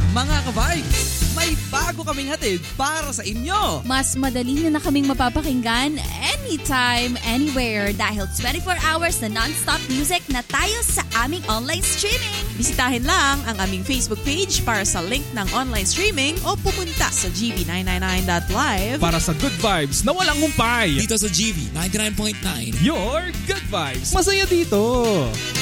Mga ka-vibes, may bago kaming hatid para sa inyo. Mas madali nyo na kaming mapapakinggan anytime, anywhere dahil 24 hours na non-stop music na tayo sa aming online streaming. Bisitahin lang ang aming Facebook page para sa link ng online streaming o pumunta sa gv999.live para sa good vibes na walang humpay. Dito sa GV 99.9. Your good vibes. Masaya dito.